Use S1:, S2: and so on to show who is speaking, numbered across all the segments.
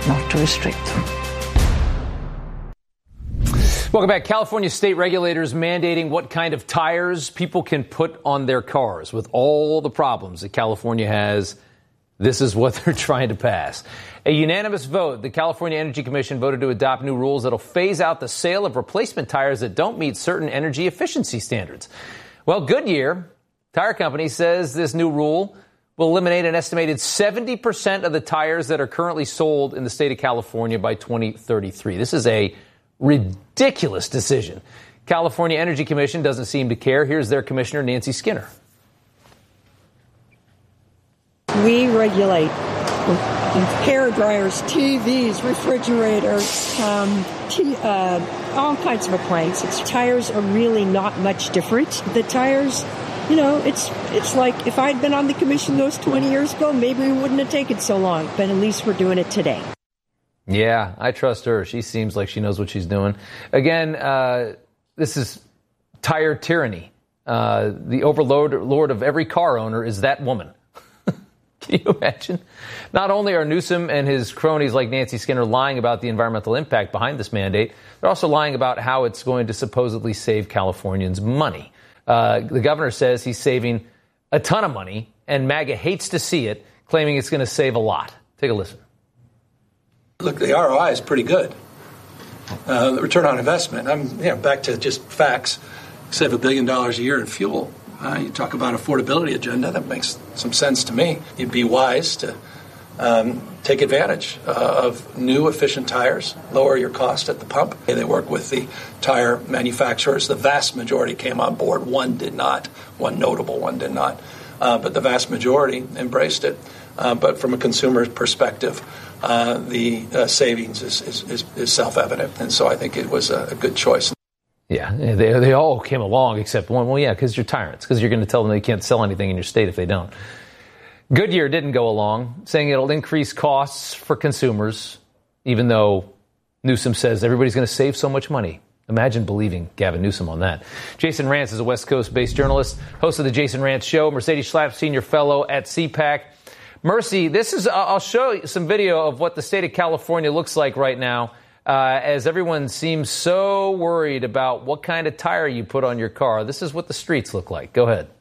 S1: not to restrict them.
S2: Welcome back. California state regulators mandating what kind of tires people can put on their cars. With all the problems that California has, this is what they're trying to pass. A unanimous vote. The California Energy Commission voted to adopt new rules that will phase out the sale of replacement tires that don't meet certain energy efficiency standards. Well, Goodyear Tire Company says this new rule will eliminate an estimated 70% of the tires that are currently sold in the state of California by 2033. This is a ridiculous decision. California Energy Commission doesn't seem to care. Here's their commissioner, Nancy Skinner.
S3: We regulate hair dryers, TVs, refrigerators, all kinds of appliances. Tires are really not much different. The tires, it's like if I'd been on the commission those 20 years ago, maybe we wouldn't have taken so long. But at least we're doing it today.
S2: Yeah, I trust her. She seems like she knows what she's doing. Again, this is tire tyranny. The overlord of every car owner is that woman. Can you imagine? Not only are Newsom and his cronies like Nancy Skinner lying about the environmental impact behind this mandate, they're also lying about how it's going to supposedly save Californians money. The governor says he's saving a ton of money, and MAGA hates to see it, claiming it's going to save a lot. Take a listen.
S4: Look, the ROI is pretty good. The return on investment, back to just facts, save $1 billion a year in fuel. You talk about affordability agenda, that makes some sense to me. You'd be wise to take advantage of new efficient tires, lower your cost at the pump. They work with the tire manufacturers. The vast majority came on board. One did not. One notable one did not. But the vast majority embraced it. But from a consumer perspective, the savings is self-evident. And so I think it was a good choice.
S2: Yeah, they all came along except one. Well, yeah, because you're tyrants, because you're going to tell them they can't sell anything in your state if they don't. Goodyear didn't go along, saying it'll increase costs for consumers, even though Newsom says everybody's going to save so much money. Imagine believing Gavin Newsom on that. Jason Rantz is a West Coast-based journalist, host of the Jason Rantz Show, Mercedes Schlapp, senior fellow at CPAC. Mercy, I'll show you some video of what the state of California looks like right now, as everyone seems so worried about what kind of tire you put on your car. This is what the streets look like. Go ahead.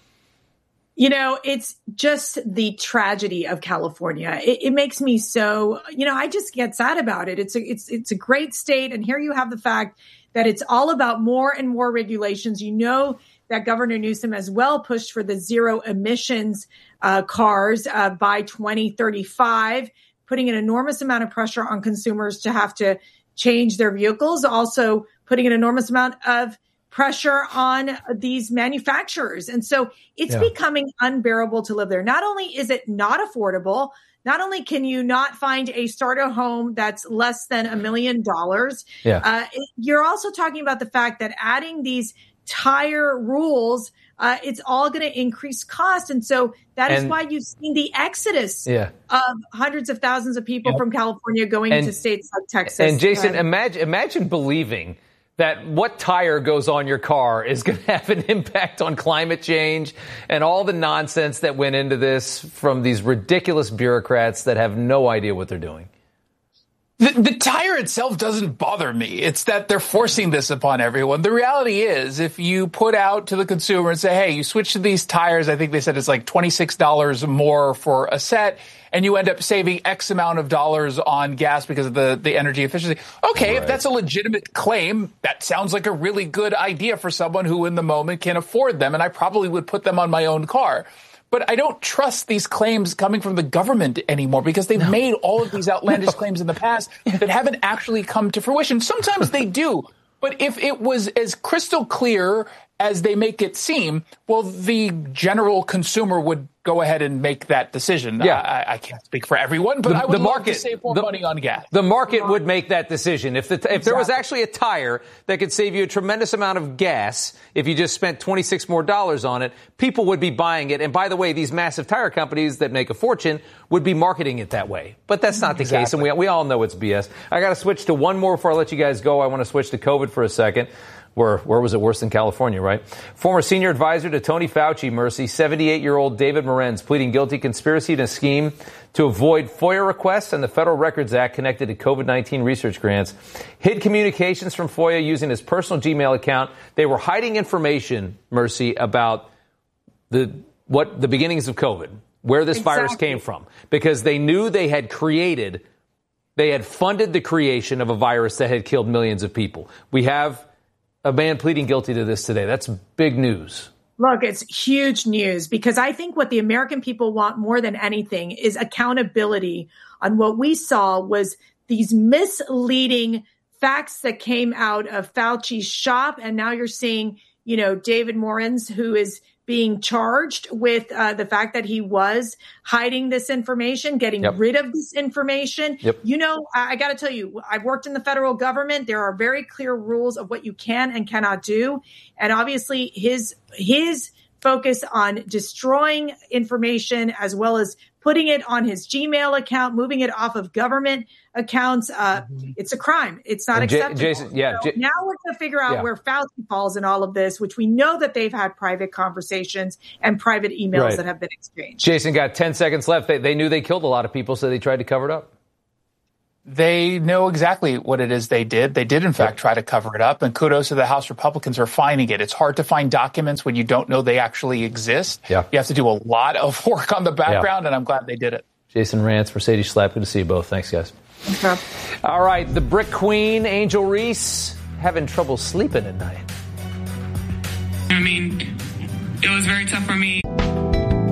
S5: It's just the tragedy of California. It makes me so, I just get sad about it. It's a great state. And here you have the fact that it's all about more and more regulations. That Governor Newsom has well pushed for the zero emissions cars by 2035, putting an enormous amount of pressure on consumers to have to change their vehicles, also putting an enormous amount of pressure on these manufacturers. And so it's becoming unbearable to live there. Not only is it not affordable, not only can you not find a starter home that's less than $1 million, you're also talking about the fact that adding these tire rules, it's all going to increase cost. And so that is why you've seen the exodus of hundreds of thousands of people from California going into states like Texas.
S2: And Jason, imagine believing that what tire goes on your car is going to have an impact on climate change and all the nonsense that went into this from these ridiculous bureaucrats that have no idea what they're doing.
S6: The tire itself doesn't bother me. It's that they're forcing this upon everyone. The reality is, if you put out to the consumer and say, hey, you switch to these tires, I think they said it's like $26 more for a set, and you end up saving X amount of dollars on gas because of the energy efficiency. Okay, if that's a legitimate claim, that sounds like a really good idea for someone who in the moment can afford them, and I probably would put them on my own car. But I don't trust these claims coming from the government anymore because they've made all of these outlandish claims in the past that haven't actually come to fruition. Sometimes they do. But if it was as crystal clear as they make it seem, well, the general consumer would go ahead and make that decision.
S2: Yeah.
S6: I can't speak for everyone, but I would love to save more money on gas.
S2: The market would make that decision. If there was actually a tire that could save you a tremendous amount of gas, if you just spent $26 more on it, people would be buying it. And by the way, these massive tire companies that make a fortune would be marketing it that way. But that's not the case, and we all know it's BS. I got to switch to one more before I let you guys go. I want to switch to COVID for a second. Where was it worse than California, right? Former senior advisor to Tony Fauci, Mercy, 78-year-old David Morenz, pleading guilty conspiracy to a scheme to avoid FOIA requests and the Federal Records Act connected to COVID-19 research grants, hid communications from FOIA using his personal Gmail account. They were hiding information, Mercy, about the beginnings of COVID, where this virus came from, because they knew they had funded the creation of a virus that had killed millions of people. We have a man pleading guilty to this today. That's big news.
S5: Look, it's huge news, because I think what the American people want more than anything is accountability on what we saw was these misleading facts that came out of Fauci's shop. And now you're seeing, David Morenz, who is being charged with the fact that he was hiding this information, getting rid of this information.
S2: Yep.
S5: I got to tell you, I've worked in the federal government. There are very clear rules of what you can and cannot do. And obviously his focus on destroying information as well as putting it on his Gmail account, moving it off of government accounts. It's a crime. It's not acceptable.
S2: Jason,
S5: so now we're going to figure out where Fauci falls in all of this, which we know that they've had private conversations and private emails that have been exchanged.
S2: Jason, got 10 seconds left. They knew they killed a lot of people, so they tried to cover it up.
S6: They know exactly what it is they did. They did, in fact, try to cover it up. And kudos to the House Republicans for finding it. It's hard to find documents when you don't know they actually exist. Yeah. You have to do a lot of work on the background, and I'm glad they did it.
S2: Jason Rantz, Mercedes Schlapp, good to see you both. Thanks, guys. Okay. All right, the Brick Queen, Angel Reese, having trouble sleeping at night.
S1: I mean, it was very tough for me.